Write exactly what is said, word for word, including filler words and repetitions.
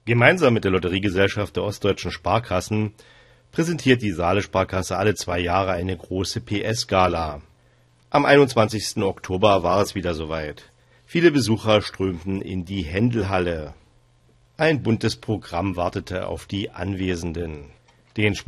Gemeinsam mit der Lotteriegesellschaft der Ostdeutschen Sparkassen präsentiert die Saale-Sparkasse alle zwei Jahre eine große P S-Gala. Am einundzwanzigsten Oktober war es wieder soweit. Viele Besucher strömten in die Händelhalle. Ein buntes Programm wartete auf die Anwesenden. Den